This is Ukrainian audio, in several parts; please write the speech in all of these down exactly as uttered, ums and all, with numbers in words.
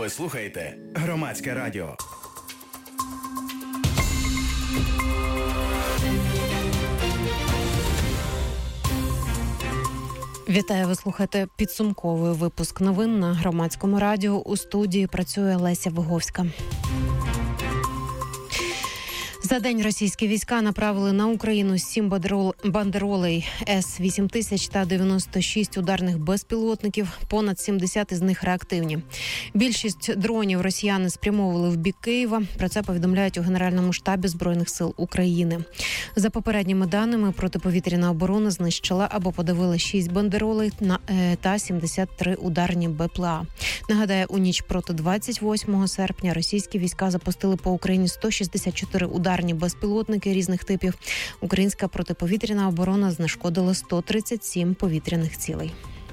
Ви слухаєте Громадське радіо. Вітаю, ви слухаєте підсумковий випуск новин на Громадському радіо. У студії працює Леся Виговська. За день російські війська направили на Україну сім бандеролей С вісім тисяч та дев'яносто шість ударних безпілотників, понад сімдесят із них реактивні. Більшість дронів росіяни спрямовували в бік Києва. Про це повідомляють у Генеральному штабі Збройних сил України. За попередніми даними, протиповітряна оборона знищила або подавила шість бандеролей та сімдесят три ударні БПЛА. Нагадаю, у ніч проти двадцять восьмого серпня російські війська запустили по Україні сто шістдесят чотири ударні безпілотники різних типів. Українська протиповітряна оборона знешкодила сто тридцять сім повітряних цілей.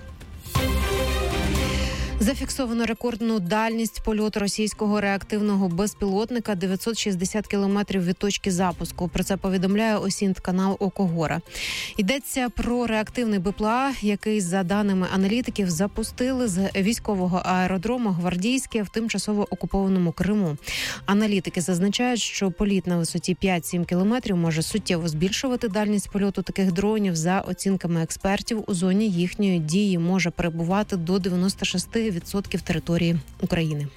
Зафіксовано рекордну дальність польоту російського реактивного безпілотника – дев'ятсот шістдесят кілометрів від точки запуску. Про це повідомляє осінт-канал Окогора. Йдеться про реактивний БПЛА, який, за даними аналітиків, запустили з військового аеродрому Гвардійське в тимчасово окупованому Криму. Аналітики зазначають, що політ на висоті п'ять-сім кілометрів може суттєво збільшувати дальність польоту таких дронів. За оцінками експертів, у зоні їхньої дії може перебувати до дев'яносто шість відсотків території України.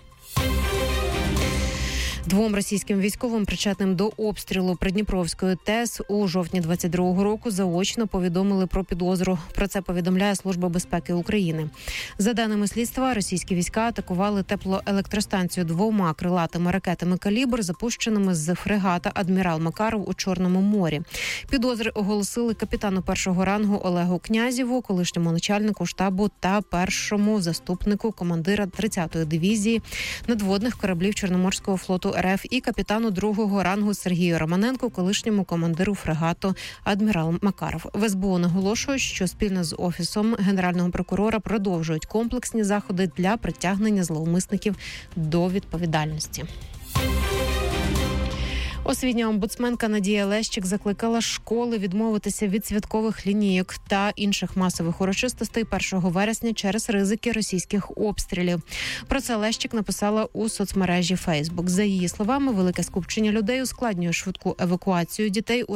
Двом російським військовим, причетним до обстрілу Придніпровської ТЕС у жовтні двадцять другого року, заочно повідомили про підозру. Про це повідомляє Служба безпеки України. За даними слідства, російські війська атакували теплоелектростанцію двома крилатими ракетами «Калібр», запущеними з фрегата «Адмірал Макаров» у Чорному морі. Підозри оголосили капітану першого рангу Олегу Князєву, колишньому начальнику штабу та першому заступнику командира тридцятої дивізії надводних кораблів Чорноморського флоту РФ і капітану другого рангу Сергію Романенку, колишньому командиру фрегату «Адмірал Макаров». В ес бе у наголошують, що спільно з Офісом Генерального прокурора продовжують комплексні заходи для притягнення зловмисників до відповідальності. Освітня омбудсменка Надія Лещик закликала школи відмовитися від святкових лінійок та інших масових урочистостей першого вересня через ризики російських обстрілів. Про це Лещик написала у соцмережі Фейсбук. За її словами, велике скупчення людей ускладнює швидку евакуацію дітей у